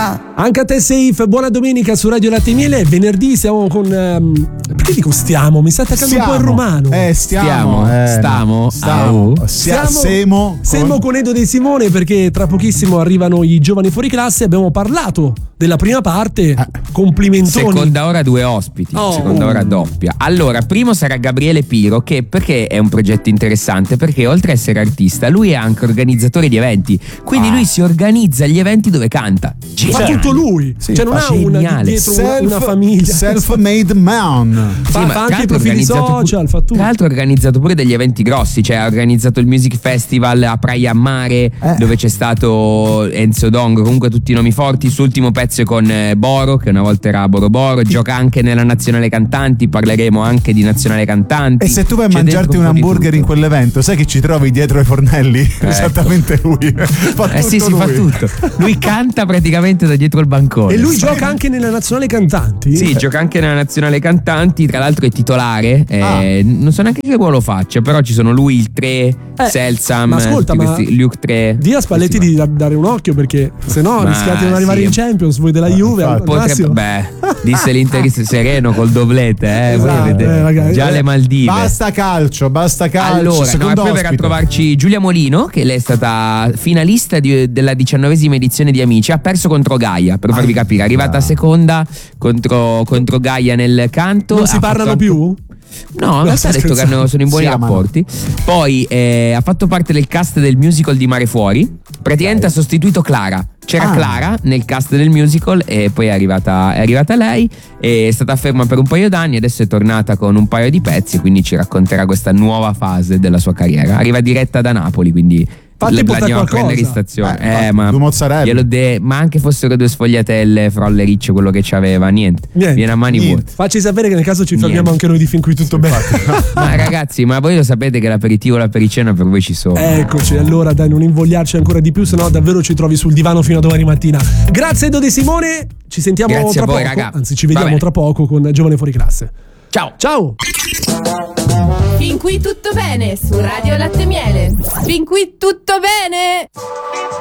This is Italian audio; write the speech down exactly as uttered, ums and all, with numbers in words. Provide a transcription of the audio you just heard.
Anche a te Safe, buona domenica su Radio Latte e Miele. Venerdì siamo con um, perché dico stiamo? Mi sta attaccando stiamo. un po' il romano. Eh stiamo, stiamo, eh, stamo, stiamo. ah, Sia, stiamo semo con... Semo con Edo De Simone, perché tra pochissimo arrivano i giovani fuori classe. Abbiamo parlato della prima parte, eh. complimentoni. Seconda ora due ospiti, oh. seconda ora doppia. Allora, primo sarà Gabriele Piro, che perché è un progetto interessante? Perché oltre a essere artista, lui è anche organizzatore di eventi. Quindi ah. lui si organizza gli eventi dove canta. Fa tutto lui, sì, cioè non ha una dietro Self, una famiglia. Self-made man. Fa, sì, fa anche i profili social, fa tutto. Tra l'altro ha organizzato pure degli eventi grossi, cioè ha organizzato il Music Festival a Praia a Mare, eh. dove c'è stato Enzo Dong, comunque tutti i nomi forti. Il suo ultimo pezzo è con eh, Boro, che una volta era Boro Boro. Gioca anche nella Nazionale Cantanti, parleremo anche di Nazionale Cantanti. E se tu vai a c'è mangiarti un un hamburger in quell'evento, sai che ci trovi dietro ai fornelli? Ecco. Esattamente lui. Fa eh sì, si lui. fa tutto. Lui canta praticamente da dietro il bancone. E lui gioca anche nella Nazionale Cantanti? Sì, gioca anche nella Nazionale Cantanti, tra l'altro è titolare, eh, ah. non so neanche che ruolo faccia, però ci sono lui, il tre, eh, Selsam, ma ascolta, ma questi, Luke tre. Di a Spalletti di dare un occhio, perché se no rischiate di non arrivare sì. in Champions, voi della Juve. Ah, potrebbe, beh, disse l'Interista sereno col doblete, eh, esatto, eh, ragazzi, già eh. le Maldive. Basta calcio, basta calcio. Allora, no, e poi verrà a trovarci Giulia Molino, che lei è stata finalista di, della diciannovesima edizione di Amici, ha perso contro Gaia, per farvi capire, è arrivata a seconda contro, contro Gaia nel canto. Non si parlano più? No, in realtà ha detto che hanno, sono in buoni rapporti. Poi eh, ha fatto parte del cast del musical di Mare Fuori. Praticamente okay. ha sostituito Clara. C'era ah. Clara nel cast del musical e poi è arrivata, è arrivata lei. È stata ferma per un paio d'anni, adesso è tornata con un paio di pezzi, quindi ci racconterà questa nuova fase della sua carriera. Arriva diretta da Napoli, quindi Fatti la andiamo a prendere in stazione. Eh, eh, ma due mozzarella. De- ma anche fossero due sfogliatelle, Frolle Riccio, quello che c'aveva, niente. niente. Viene a mani vuote. Facci sapere che nel caso ci fermiamo niente. anche noi di Fin Qui Tutto Bene. Ma ragazzi, ma voi lo sapete che l'aperitivo e l'apericena per voi ci sono. Eccoci, allora dai, non invogliarci ancora di più, sennò davvero ci trovi sul divano fino a domani mattina. Grazie Edo De Simone, ci sentiamo Grazie tra a voi, poco. raga. Anzi, ci vediamo tra poco con Giovane Fuori Classe. Ciao. Ciao. Fin qui tutto bene su Radio Latte e Miele. Fin qui tutto bene.